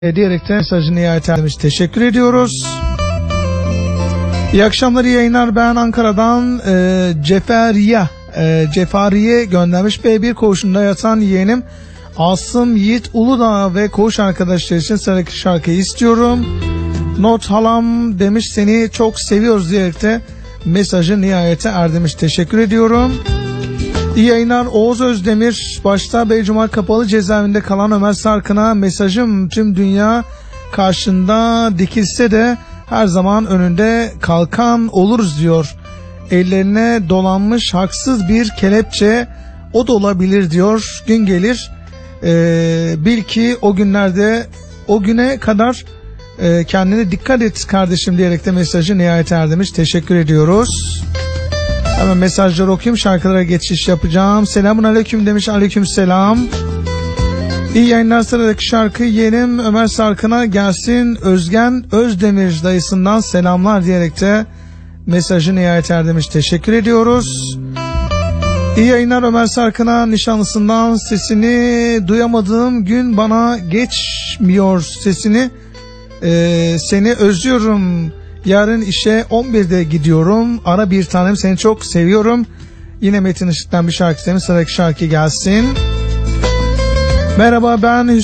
Diyerekten mesajını nihayet ermiş. Teşekkür ediyoruz. İyi akşamlar, iyi yayınlar. Ben Ankara'dan Cefariye göndermiş. B1 koğuşunda yatan yeğenim Asım Yiğit Uludağ ve koğuş arkadaşları için sıradaki şarkıyı istiyorum. Not halam demiş, seni çok seviyoruz diyerek de mesajı nihayete erdirmiş. Teşekkür ediyorum. İyi yayınlar. Oğuz Özdemir başta Beycumal Kapalı Cezaevinde kalan Ömer Sarkın'a mesajım, tüm dünya karşında dikilse de her zaman önünde kalkan oluruz diyor. Ellerine dolanmış haksız bir kelepçe o da olabilir diyor. Gün gelir bil ki o günlerde, o güne kadar kendine dikkat et kardeşim diyerek de mesajı nihayet erdirmiş. Teşekkür ediyoruz. Hemen mesajları okuyayım, şarkılara geçiş yapacağım. Selamun aleyküm demiş. Aleyküm selam. İyi yayınlar, sıradaki şarkı yeğenim Ömer Sarkın'a gelsin. Özgen Özdemir dayısından selamlar diyerek de mesajı nihayet erdirmiş. Teşekkür ediyoruz. İyi yayınlar, Ömer Sarkın'a nişanlısından sesini duyamadığım gün bana geçmiyor sesini. Seni özlüyorum. Yarın işe 11'de gidiyorum. Ara bir tanem, seni çok seviyorum. Yine Metin Işık'tan bir şarkı istemiş. Sıradaki şarkı gelsin. Merhaba, ben